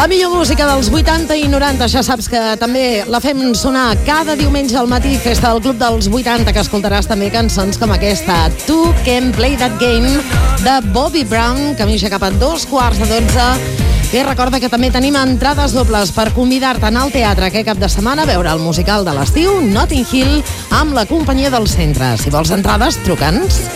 La millor música dels 80 i 90, ja saps que també la fem sonar cada diumenge al matí, festa del Club dels 80, que escoltaràs també cançons com aquesta, Two Can Play That Game, de Bobby Brown, que mija cap a 2:15. I recorda que també tenim entrades dobles per convidar-te a anar al teatre aquest cap de setmana a veure el musical de l'estiu Notting Hill amb la companyia del centre. Si vols entrades, truca'ns.